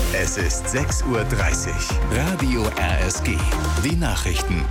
Es ist 6:30 Uhr. Radio RSG. Die Nachrichten.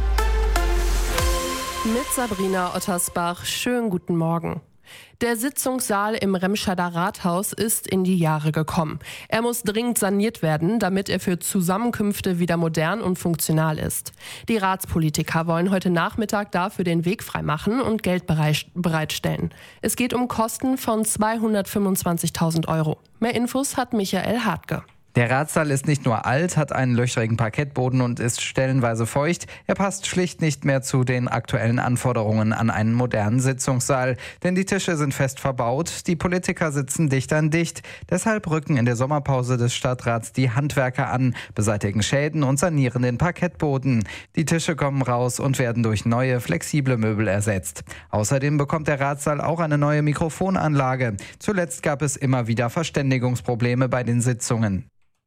Mit Sabrina Ottersbach. Schönen guten Morgen. Der Sitzungssaal im Remscheider Rathaus ist in die Jahre gekommen. Er muss dringend saniert werden, damit er für Zusammenkünfte wieder modern und funktional ist. Die Ratspolitiker wollen heute Nachmittag dafür den Weg freimachen und Geld bereitstellen. Es geht um Kosten von 225.000 €. Mehr Infos hat Michael Hartke. Der Ratssaal ist nicht nur alt, hat einen löchrigen Parkettboden und ist stellenweise feucht. Er passt schlicht nicht mehr zu den aktuellen Anforderungen an einen modernen Sitzungssaal. Denn die Tische sind fest verbaut, die Politiker sitzen dicht an dicht. Deshalb rücken in der Sommerpause des Stadtrats die Handwerker an, beseitigen Schäden und sanieren den Parkettboden. Die Tische kommen raus und werden durch neue, flexible Möbel ersetzt. Außerdem bekommt der Ratssaal auch eine neue Mikrofonanlage. Zuletzt gab es immer wieder Verständigungsprobleme bei den Sitzungen.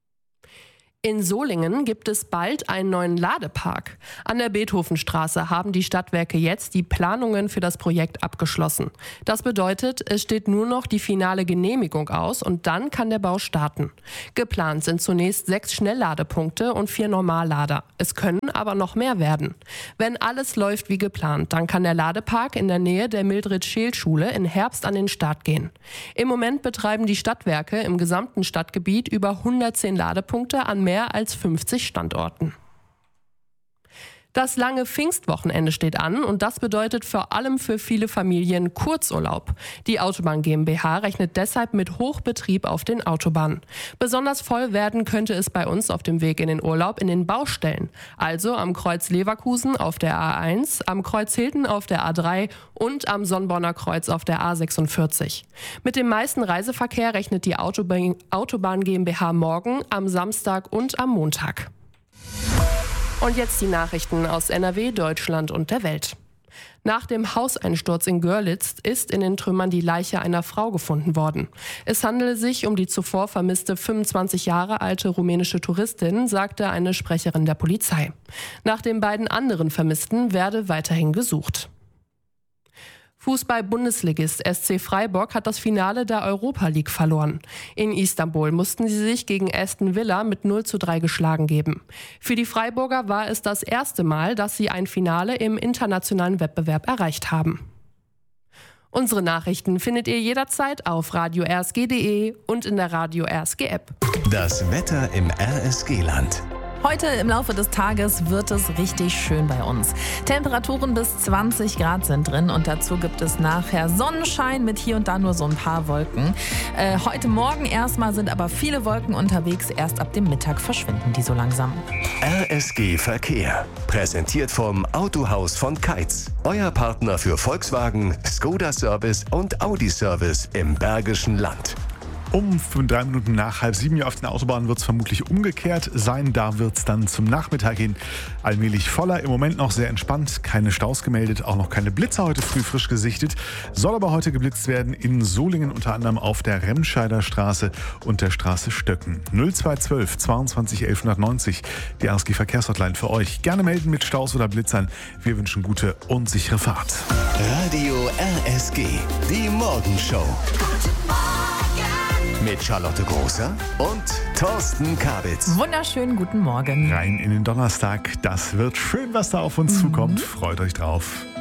In Solingen gibt es bald einen neuen Ladepark. An der Beethovenstraße haben die Stadtwerke jetzt die Planungen für das Projekt abgeschlossen. Das bedeutet, es steht nur noch die finale Genehmigung aus und dann kann der Bau starten. Geplant sind zunächst 6 Schnellladepunkte und 4 Normallader. Es können aber noch mehr werden. Wenn alles läuft wie geplant, dann kann der Ladepark in der Nähe der Mildred-Scheel-Schule im Herbst an den Start gehen. Im Moment betreiben die Stadtwerke im gesamten Stadtgebiet über 110 Ladepunkte an mehr als 50 Standorten. Das lange Pfingstwochenende steht an und das bedeutet vor allem für viele Familien Kurzurlaub. Die Autobahn GmbH rechnet deshalb mit Hochbetrieb auf den Autobahnen. Besonders voll werden könnte es bei uns auf dem Weg in den Urlaub in den Baustellen. Also am Kreuz Leverkusen auf der A1, am Kreuz Hilden auf der A3 und am Sonnborner Kreuz auf der A46. Mit dem meisten Reiseverkehr rechnet die Autobahn GmbH morgen, am Samstag und am Montag. Und jetzt die Nachrichten aus NRW, Deutschland und der Welt. Nach dem Hauseinsturz in Görlitz ist in den Trümmern die Leiche einer Frau gefunden worden. Es handele sich um die zuvor vermisste 25 Jahre alte rumänische Touristin, sagte eine Sprecherin der Polizei. Nach den beiden anderen Vermissten werde weiterhin gesucht. Fußball-Bundesligist SC Freiburg hat das Finale der Europa League verloren. In Istanbul mussten sie sich gegen Aston Villa mit 0:3 geschlagen geben. Für die Freiburger war es das erste Mal, dass sie ein Finale im internationalen Wettbewerb erreicht haben. Unsere Nachrichten findet ihr jederzeit auf radio-rsg.de und in der Radio RSG App. Das Wetter im RSG-Land. Heute im Laufe des Tages wird es richtig schön bei uns. Temperaturen bis 20 Grad sind drin und dazu gibt es nachher Sonnenschein mit hier und da nur so ein paar Wolken. Heute Morgen erstmal sind aber viele Wolken unterwegs. Erst ab dem Mittag verschwinden die so langsam. RSG Verkehr. Präsentiert vom Autohaus von Keitz. Euer Partner für Volkswagen, Skoda Service und Audi Service im Bergischen Land. Um 3 Minuten nach 6:30 hier auf den Autobahnen wird es vermutlich umgekehrt sein. Da wird es dann zum Nachmittag hin allmählich voller. Im Moment noch sehr entspannt, keine Staus gemeldet, auch noch keine Blitzer heute früh frisch gesichtet. Soll aber heute geblitzt werden in Solingen, unter anderem auf der Remscheider Straße und der Straße Stöcken. 0212 22 1190, die RSG Verkehrshotline für euch. Gerne melden mit Staus oder Blitzern. Wir wünschen gute und sichere Fahrt. Radio RSG, die Morgenshow. Mit Charlotte Großer und Thorsten Kabitz. Wunderschönen guten Morgen. Rein in den Donnerstag. Das wird schön, was da auf uns zukommt. Freut euch drauf.